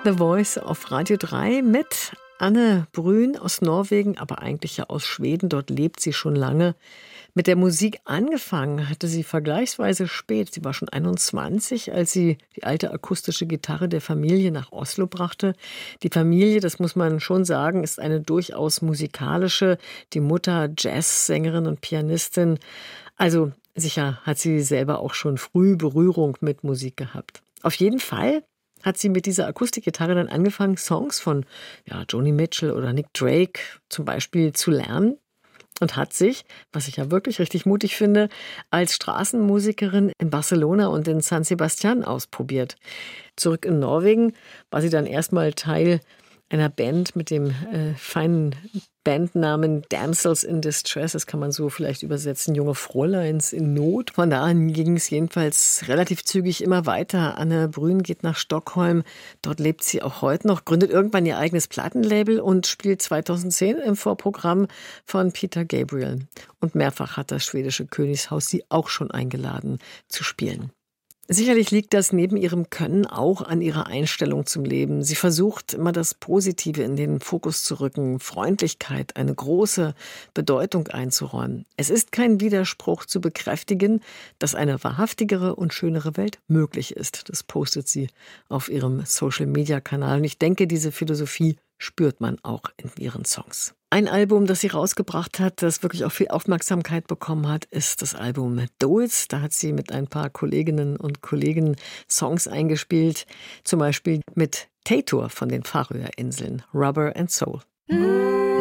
The Voice auf Radio 3 mit Anne Brün aus Norwegen, aber eigentlich ja aus Schweden. Dort lebt sie schon lange. Mit der Musik angefangen hatte sie vergleichsweise spät. Sie war schon 21, als sie die alte akustische Gitarre der Familie nach Oslo brachte. Die Familie, das muss man schon sagen, ist eine durchaus musikalische. Die Mutter Jazzsängerin und Pianistin. Also sicher hat sie selber auch schon früh Berührung mit Musik gehabt. Auf jeden Fall hat sie mit dieser Akustikgitarre dann angefangen, Songs von Joni Mitchell oder Nick Drake zum Beispiel zu lernen und hat sich, was ich ja wirklich richtig mutig finde, als Straßenmusikerin in Barcelona und in San Sebastian ausprobiert. Zurück in Norwegen war sie dann erstmal Teil einer Band mit dem feinen Bandnamen Damsels in Distress. Das kann man so vielleicht übersetzen, junge Fräuleins in Not. Von da an ging es jedenfalls relativ zügig immer weiter. Anne Brün geht nach Stockholm. Dort lebt sie auch heute noch, gründet irgendwann ihr eigenes Plattenlabel und spielt 2010 im Vorprogramm von Peter Gabriel. Und mehrfach hat das schwedische Königshaus sie auch schon eingeladen zu spielen. Sicherlich liegt das neben ihrem Können auch an ihrer Einstellung zum Leben. Sie versucht immer das Positive in den Fokus zu rücken, Freundlichkeit eine große Bedeutung einzuräumen. Es ist kein Widerspruch zu bekräftigen, dass eine wahrhaftigere und schönere Welt möglich ist. Das postet sie auf ihrem Social-Media-Kanal. Und ich denke, diese Philosophie spürt man auch in ihren Songs. Ein Album, das sie rausgebracht hat, das wirklich auch viel Aufmerksamkeit bekommen hat, ist das Album Do It. Da hat sie mit ein paar Kolleginnen und Kollegen Songs eingespielt, zum Beispiel mit Teitur von den Färöerinseln, Rubber and Soul.